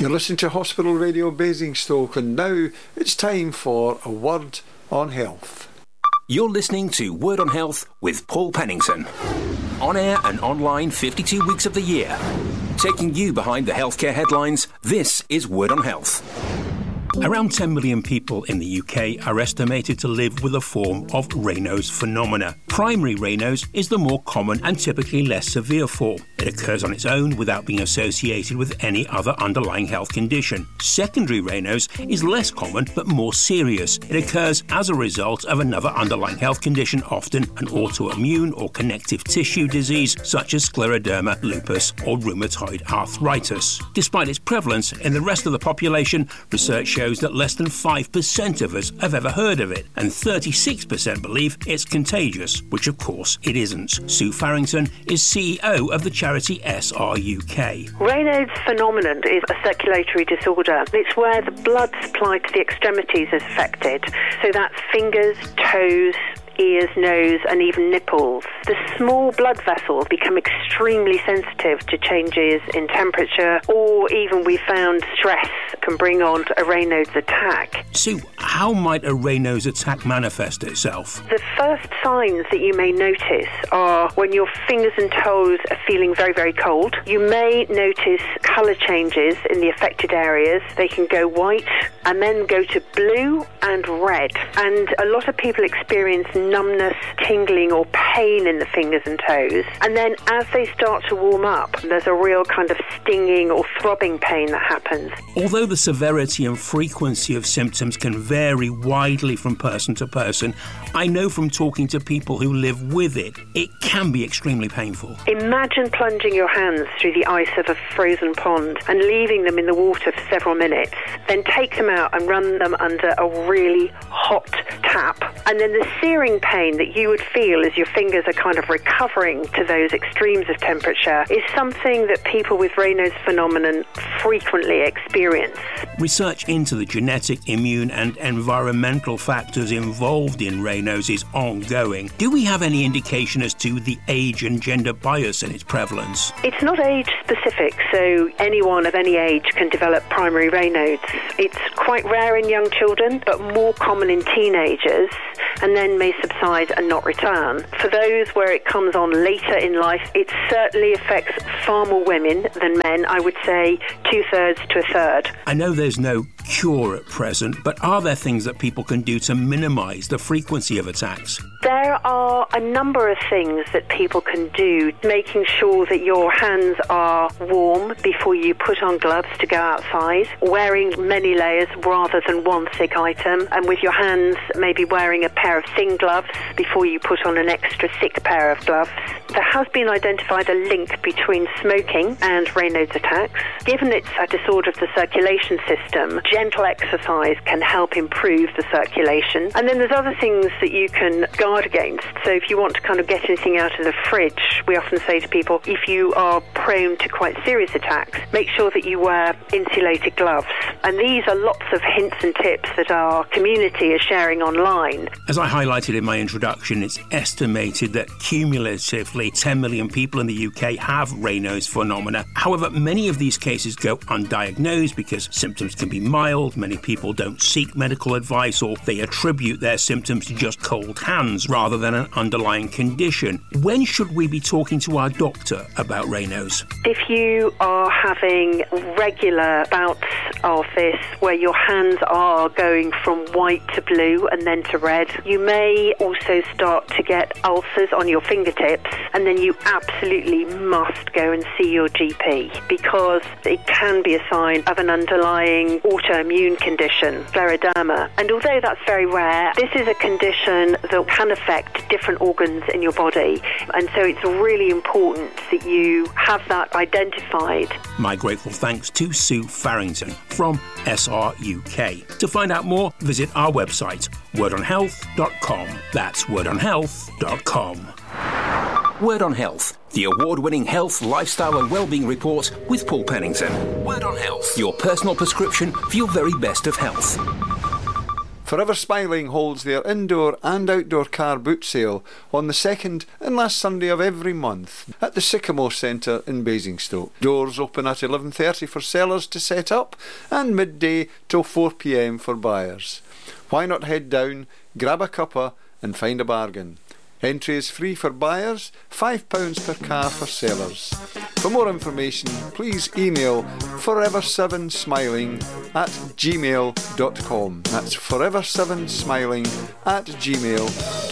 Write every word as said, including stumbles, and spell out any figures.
You're listening to Hospital Radio Basingstoke, and now it's time for a word on health. You're listening to Word on Health with Paul Pennington. On air and online fifty-two weeks of the year. Taking you behind the healthcare headlines, this is Word on Health. Around ten million people in the U K are estimated to live with a form of Raynaud's phenomena. Primary Raynaud's is the more common and typically less severe form. It occurs on its own without being associated with any other underlying health condition. Secondary Raynaud's is less common but more serious. It occurs as a result of another underlying health condition, often an autoimmune or connective tissue disease such as scleroderma, lupus or rheumatoid arthritis. Despite its prevalence in the rest of the population, research shows that less than five percent of us have ever heard of it, and thirty-six percent believe it's contagious, which of course it isn't. Sue Farrington is C E O of the charity S R U K. Raynaud's phenomenon is a circulatory disorder. It's where the blood supply to the extremities is affected. So that's fingers, toes, ears, nose and even nipples. The small blood vessels become extremely sensitive to changes in temperature, or even we found stress can bring on a Raynaud's attack. Sue, how might a Raynaud's attack manifest itself? The first signs that you may notice are when your fingers and toes are feeling very, very cold. You may notice colour changes in the affected areas. They can go white and then go to blue and red. And a lot of people experience numbness, tingling or pain in the fingers and toes. And then as they start to warm up, there's a real kind of stinging or throbbing pain that happens. Although the severity and frequency of symptoms can vary widely from person to person, I know from talking to people who live with it, it can be extremely painful. Imagine plunging your hands through the ice of a frozen pond and leaving them in the water for several minutes. Then take them out and run them under a really hot tap. And then the searing pain that you would feel as your fingers are kind of recovering to those extremes of temperature is something that people with Raynaud's phenomenon frequently experience. Research into the genetic, immune and environmental factors involved in Raynaud's is ongoing. Do we have any indication as to the age and gender bias in its prevalence? It's not age specific, so anyone of any age can develop primary Raynaud's. It's quite rare in young children, but more common in teenagers, and then may subside and not return. For those where it comes on later in life, it certainly affects far more women than men. I would say two-thirds to a third. I know there's no cure at present, but are there things that people can do to minimise the frequency of attacks? There are a number of things that people can do, making sure that your hands are warm before you put on gloves to go outside, wearing many layers rather than one thick item, and with your hands maybe wearing a pair of thin gloves before you put on an extra thick pair of gloves. There has been identified a link between smoking and Raynaud's attacks. Given it's a disorder of the circulation system, gentle exercise can help improve the circulation. And then there's other things that you can guard against. So if you want to kind of get anything out of the fridge, we often say to people, if you are prone to quite serious attacks, make sure that you wear insulated gloves. And these are lots of hints and tips that our community is sharing online. As I highlighted in my introduction, it's estimated that cumulatively ten million people in the U K have Raynaud's phenomena. However, many of these cases go undiagnosed because symptoms can be mild. Many people don't seek medical advice, or they attribute their symptoms to just cold hands rather than an underlying condition. When should we be talking to our doctor about Raynaud's? If you are having regular bouts of this where your hands are going from white to blue and then to red, you may also start to get ulcers on your fingertips, and then you absolutely must go and see your G P, because it can be a sign of an underlying autoimmune condition, scleroderma. And although that's very rare, this is a condition that can affect different organs in your body, and so it's really important that you have that identified. My grateful thanks to Sue Farrington from S R U K. To find out more, visit our website, word on health dot com. That's word on health dot com. Word on Health, the award-winning health, lifestyle and wellbeing report with Paul Pennington. Word on Health, your personal prescription for your very best of health. Forever Smiling holds their indoor and outdoor car boot sale on the second and last Sunday of every month at the Sycamore Centre in Basingstoke. Doors open at eleven thirty for sellers to set up and midday till four p m for buyers. Why not head down, grab a cuppa and find a bargain? Entry is free for buyers, five pounds per car for sellers. For more information, please email forever seven smiling at gmail dot com. That's forever seven smiling at gmail dot com.